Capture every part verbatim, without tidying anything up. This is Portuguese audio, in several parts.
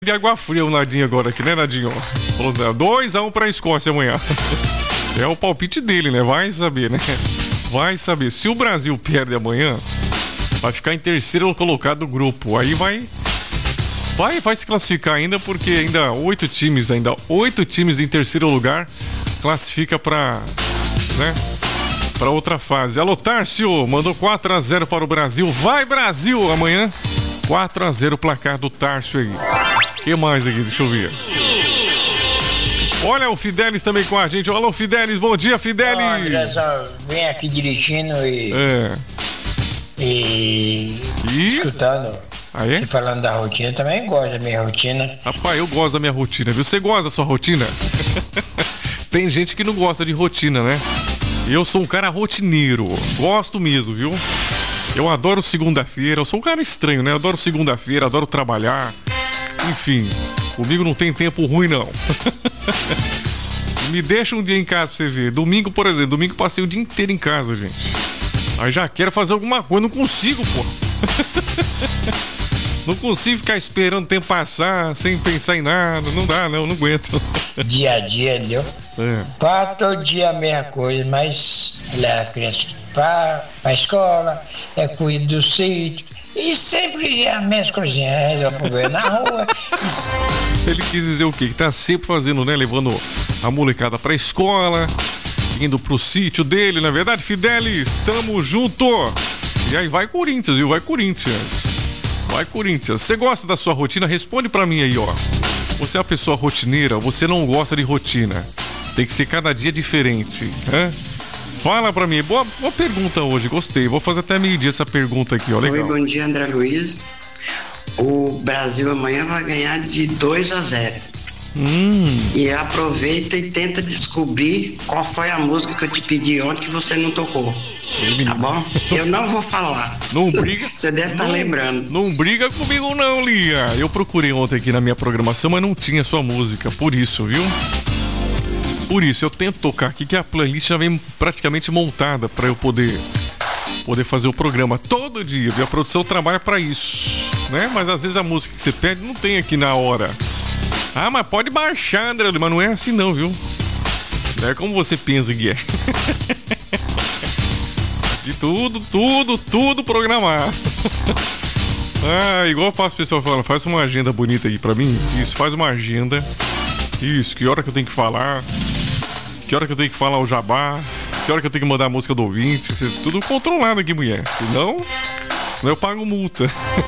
de água fria o Nadinho agora aqui, né, Nadinho? dois a um pra Escócia amanhã. É o palpite dele, né? Vai saber, né? Vai saber. Se o Brasil perde amanhã, vai ficar em terceiro colocado do grupo. Aí vai... Vai, vai se classificar ainda, porque ainda oito times, ainda oito times em terceiro lugar, classifica pra... né? Pra outra fase. Alô, Tárcio, mandou quatro a zero para o Brasil. Vai, Brasil! Amanhã, quatro a zero o placar do Tárcio aí. O que mais aqui? Deixa eu ver. Olha o Fidelis também com a gente. Alô, Fidelis, bom dia, Fidelis. Ah, André, só vem aqui dirigindo e... É. E... E? Escutando. Ah, é? Você falando da rotina, eu também gosto da minha rotina. Rapaz, eu gosto da minha rotina, viu? Você gosta da sua rotina? Tem gente que não gosta de rotina, né? Eu sou um cara rotineiro. Gosto mesmo, viu? Eu adoro segunda-feira. Eu sou um cara estranho, né? Eu adoro segunda-feira, adoro trabalhar. Enfim, comigo não tem tempo ruim, não. Me deixa um dia em casa pra você ver. Domingo, por exemplo, domingo passei o dia inteiro em casa, gente. Aí já quero fazer alguma coisa, não consigo, pô. Não consigo ficar esperando o tempo passar sem pensar em nada. Não dá, não, não aguento. Dia a dia, entendeu? É. Pra todo dia a mesma coisa, mas leva a criança pra, pra escola, é cuidar do sítio. E sempre é a mesma coisinha, resolve problema na rua. E... Ele quis dizer o quê? Que tá sempre fazendo, né? Levando a molecada pra escola, indo pro sítio dele, na é verdade, Fidelis, tamo junto! E aí vai Corinthians, viu? Vai Corinthians. Vai Corinthians. Você gosta da sua rotina? Responde pra mim aí, ó. Você é uma pessoa rotineira, você não gosta de rotina. Tem que ser cada dia diferente, né? Fala pra mim. Boa, boa pergunta hoje, gostei. Vou fazer até meio-dia essa pergunta aqui, ó. Legal. Oi, bom dia, André Luiz. O Brasil amanhã vai ganhar de dois a zero. Hum. E aproveita e tenta descobrir qual foi a música que eu te pedi ontem que você não tocou. Tá bom? Eu não vou falar. Não briga. Você deve estar lembrando. Não briga comigo não, Lia. Eu procurei ontem aqui na minha programação, mas não tinha sua música. Por isso, viu? Por isso, eu tento tocar aqui que a playlist já vem praticamente montada pra eu poder poder fazer o programa todo dia, viu? A produção trabalha pra isso, né? Mas às vezes a música que você pede não tem aqui na hora. Ah, mas pode baixar, André, mas não é assim não, viu? Não é como você pensa que é. De tudo, tudo, tudo programar. Ah, igual eu faço o pessoal falando, faz uma agenda bonita aí pra mim. Isso, faz uma agenda. Isso, que hora que eu tenho que falar. Que hora que eu tenho que falar o jabá. Que hora que eu tenho que mandar a música do ouvinte. Tudo controlado aqui, mulher. Senão, eu pago multa.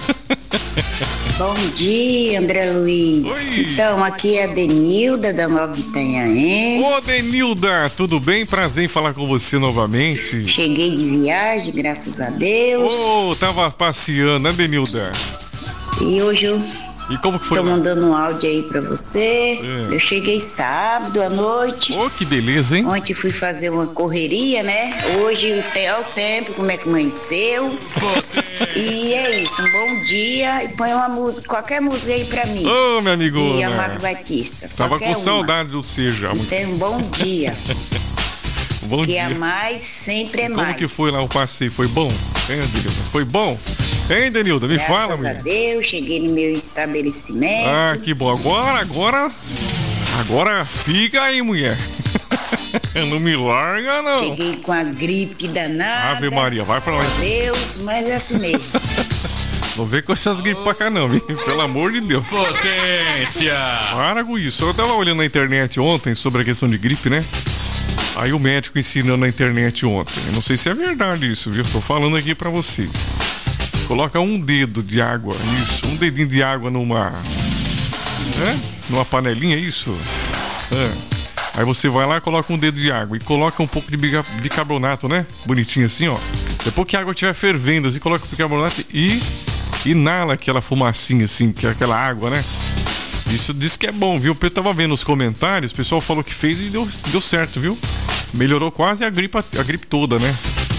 Bom dia, André Luiz. Oi. Então, aqui é a Denilda, da Nova Itanhaém. Ô, Denilda, tudo bem? Prazer em falar com você novamente. Cheguei de viagem, graças a Deus. Ô, oh, tava passeando, né, Denilda? E hoje eu e como que foi tô lá? mandando um áudio aí pra você. É. Eu cheguei sábado à noite. Ô, oh, que beleza, hein? Ontem fui fazer uma correria, né? Hoje o te- é o tempo, como é que amanheceu. E é isso, um bom dia. E põe uma música, qualquer música aí pra mim. Ô, oh, meu amigo. De Amado Batista. Tava com uma. saudade do Seja. Então, um bom dia. Bom que dia. é mais, sempre é Como mais. Como que foi lá o passeio? Foi bom? Hein, Denilda? Foi bom? Hein, Denilda? Me Graças fala, Graças a mulher. Deus, cheguei no meu estabelecimento. Ah, que bom. Agora, agora... Agora fica aí, mulher. Não me larga, não. Cheguei com a gripe danada. Ave Maria, vai pra lá. Deus, mas é assim mesmo. Não vem com essas gripes pra cá, não, viu? Pelo amor de Deus. Potência! Para com isso. Eu tava olhando na internet ontem sobre a questão de gripe, né? Aí o médico ensinando na internet ontem. Eu não sei se é verdade isso, viu? Tô falando aqui pra vocês. Coloca um dedo de água, isso. Um dedinho de água numa... É? Numa panelinha, isso? É. Aí você vai lá, coloca um dedo de água e coloca um pouco de bica- bicarbonato, né? Bonitinho assim, ó. Depois que a água estiver fervendo, assim, coloca o bicarbonato e inala aquela fumacinha, assim, que é aquela água, né? Isso diz que é bom, viu? Eu tava vendo nos comentários, o pessoal falou que fez e deu, deu certo, viu? Melhorou quase a gripe, a gripe toda, né?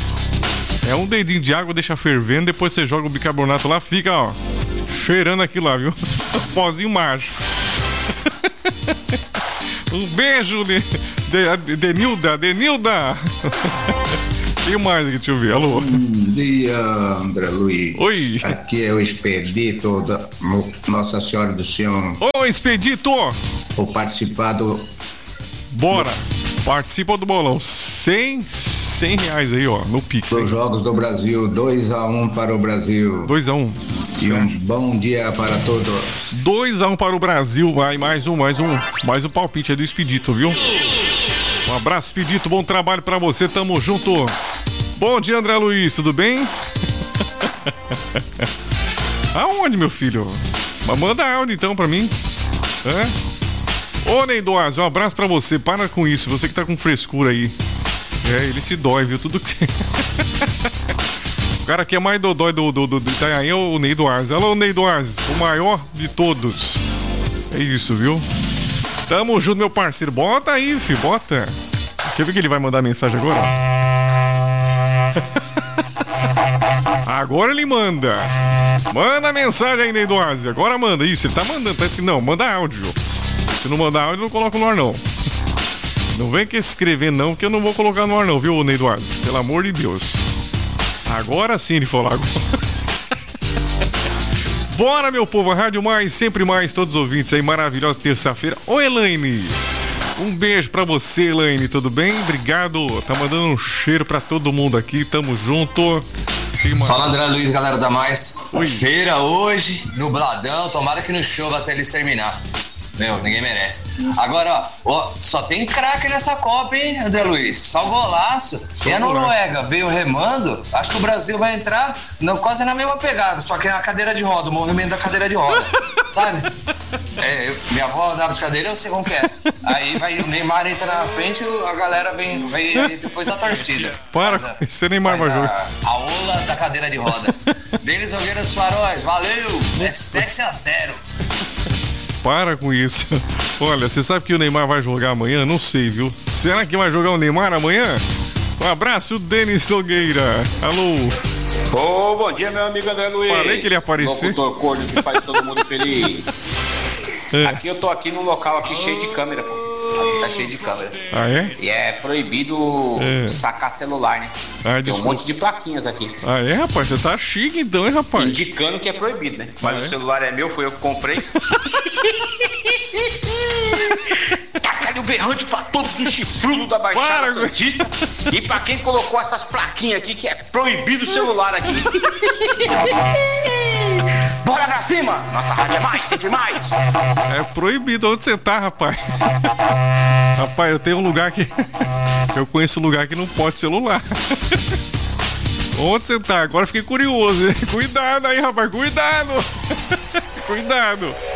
É um dedinho de água, deixa fervendo, depois você joga o bicarbonato lá, fica, ó, cheirando aquilo lá, viu? Pozinho mágico. Um beijo, de, de, Denilda, Denilda. Tem mais aqui, deixa eu ver. Alô? Bom dia, André Luiz. Oi. Aqui é o Expedito da Nossa Senhora do Senhor. Ô, Expedito! Vou participar do... Bora! Participa do bolão. cem, cem reais aí, ó, no Pix. Dos Jogos do Brasil, dois a um para o Brasil. dois a um. E um bom dia para todos. dois a um para o Brasil, vai, mais um, mais um. Mais um palpite é do Expedito, viu? Um abraço, Expedito, bom trabalho pra você, tamo junto. Bom dia, André Luiz, tudo bem? Aonde, meu filho? Mas manda áudio então pra mim. É? Ô, Ney Duaz, um abraço pra você, para com isso, você que tá com frescura aí. É, ele se dói, viu? Tudo que... O cara que é mais dodói do, do, do, do Itanhaém é o Ney Duaz. Alô, Ney Duaz, o maior de todos. É isso, viu? Tamo junto, meu parceiro. Bota aí, filho, bota. Deixa eu ver que ele vai mandar mensagem agora. Agora ele manda. Manda mensagem aí, Ney Duaz. Agora manda. Isso, ele tá mandando. Tá escrito, não, manda áudio. Se não mandar áudio, eu não coloco no ar, não. Não vem que escrever, não, que eu não vou colocar no ar, não, viu, Ney Duaz? Pelo amor de Deus. Agora sim ele falou agora. Bora, meu povo, a Rádio Mais, sempre mais, todos os ouvintes aí, maravilhosa terça-feira. Ô, Elaine, um beijo pra você, Elaine, tudo bem? Obrigado, tá mandando um cheiro pra todo mundo aqui, tamo junto. Uma... Fala, André Luiz, galera da Mais. Feira hoje, nubladão, tomara que não chova até eles terminar. Meu, ninguém merece. Agora, ó, só tem craque nessa Copa, hein, André Luiz? Só golaço. Só e a Noruega veio remando. Acho que o Brasil vai entrar não, quase na mesma pegada, só que é a cadeira de roda, o movimento da cadeira de roda. Sabe? É, eu, minha avó andava de cadeira, eu sei como que é. Aí vai, o Neymar entra na frente, a galera vem, vem depois da torcida. Para, você Neymar vai jogar. A, a ola da cadeira de roda. Denis Nogueira dos Faróis, valeu! É sete a zero. Para com isso. Olha, você sabe que o Neymar vai jogar amanhã? Não sei, viu? Será que vai jogar o Neymar amanhã? Um abraço, Denis Nogueira. Alô. Ô, oh, bom dia, meu amigo André Luiz. Falei que ele ia aparecer. Locutor corno que faz todo mundo feliz. É. Aqui eu tô aqui num local aqui cheio de câmera, pô. Aqui tá cheio de câmera. Ah, é? E é proibido é. sacar celular, né? Ah, tem um monte de plaquinhas aqui. Ah, é, rapaz? Você tá chique então, hein, rapaz? Indicando que é proibido, né? Mas ah, o é? celular é meu, foi eu que comprei. Taca-lhe o berrante pra todos os chifrudos da Baixada Para, Santista. E pra quem colocou essas plaquinhas aqui, que é proibido o celular aqui. Bora pra cima! Nossa rádio é mais, sempre mais! É proibido. Onde você tá, rapaz? Rapaz, eu tenho um lugar que... Eu conheço um lugar que não pode celular. Onde você tá? Agora fiquei curioso. Cuidado aí, rapaz. Cuidado. Cuidado.